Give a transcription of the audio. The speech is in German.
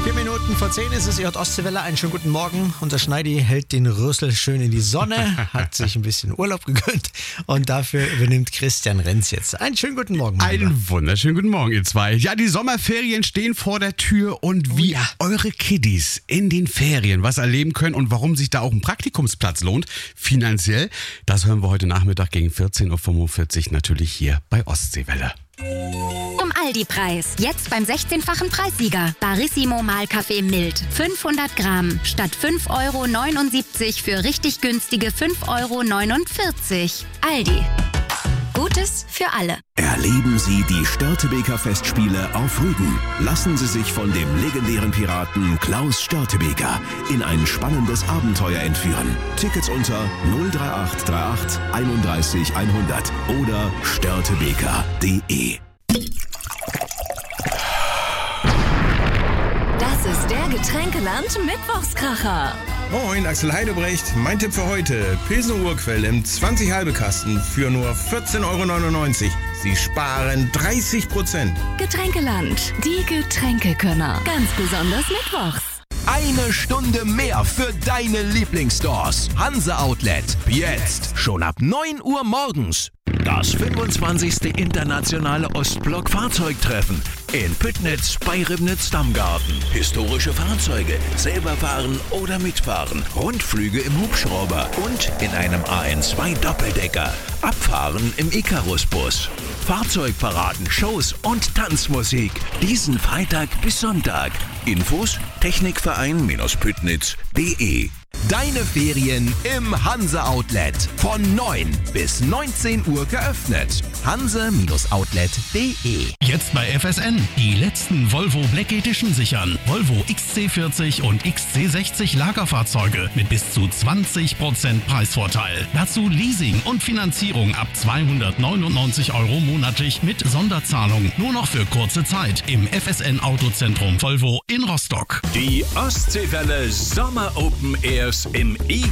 4 Minuten vor 10 ist es, ihr hört Ostseewelle, einen schönen guten Morgen. Unser Schneidi hält den Rüssel schön in die Sonne, hat sich ein bisschen Urlaub gegönnt und dafür übernimmt Christian Renz jetzt. Einen schönen guten Morgen. Einen wunderschönen guten Morgen, ihr zwei. Ja, die Sommerferien stehen vor der Tür und wie eure Kiddies in den Ferien was erleben können und warum sich da auch ein Praktikumsplatz lohnt, finanziell, das hören wir heute Nachmittag gegen 14.45 Uhr natürlich hier bei Ostseewelle. Um Aldi-Preis. Jetzt beim 16-fachen Preissieger. Barissimo Mahlkaffee mild. 500 Gramm. Statt 5,79 € für richtig günstige 5,49 €. Aldi. Gutes für alle. Erleben Sie die Störtebeker Festspiele auf Rügen. Lassen Sie sich von dem legendären Piraten Klaus Störtebeker in ein spannendes Abenteuer entführen. Tickets unter 03838 31 100 oder störtebeker.de. Das ist der Getränkeland-Mittwochskracher. Moin, Axel Heidebrecht. Mein Tipp für heute: Pilsner Urquell im 20-Halbe-Kasten für nur 14,99 €. Sie sparen 30%. Getränkeland, die Getränkekönner. Ganz besonders mittwochs. Eine Stunde mehr für deine Lieblingsstores. Hanse Outlet. Jetzt schon ab 9 Uhr morgens. Das 25. internationale Ostblock-Fahrzeugtreffen in Püttnitz bei Ribnitz-Stammgarten. Historische Fahrzeuge, selber fahren oder mitfahren, Rundflüge im Hubschrauber und in einem AN2 Doppeldecker. Abfahren im Icarus-Bus. Fahrzeugparaden, Shows und Tanzmusik. Diesen Freitag bis Sonntag. Infos Technikverein-Püttnitz.de. Deine Ferien im Hanse Outlet. Von 9 bis 19 Uhr geöffnet. hanse-outlet.de. Jetzt bei FSN. Die letzten Volvo Black Edition sichern. Volvo XC40 und XC60 Lagerfahrzeuge mit bis zu 20% Preisvorteil. Dazu Leasing und Finanzierung ab 299 € monatlich mit Sonderzahlung. Nur noch für kurze Zeit im FSN Autozentrum Volvo in Rostock. Die Ostseewelle Sommer Open Airs im